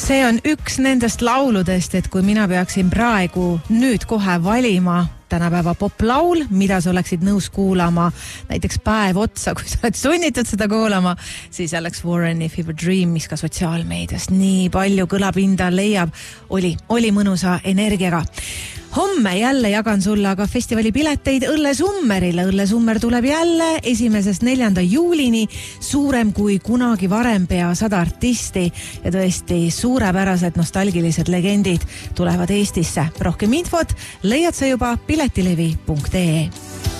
See on üks nendest lauludest, et kui mina peaksin praegu nüüd kohe valima tänapäeva poplaul, mida sa oleksid nõus kuulama näiteks päev otsa, kui sa oled sunnitud seda kuulama, siis oleks Warreni Fever Dream, mis ka sotsiaalmeedias nii palju kõlapinda leiab, oli mõnusa energiaga. Homme jälle jagan sulle aga festivali pileteid Õllesummerile. Õllesummer tuleb jälle 1.–4. juulini, suurem kui kunagi varem, pea 100 artisti ja tõesti suurepärased nostalgilised legendid tulevad Eestisse. Rohkem infot leiad sa juba piletilevi.ee.